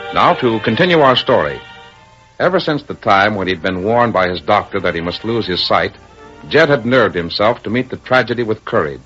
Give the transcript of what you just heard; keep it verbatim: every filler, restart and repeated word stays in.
Now to continue our story. Ever since the time when he'd been warned by his doctor that he must lose his sight, Jed had nerved himself to meet the tragedy with courage.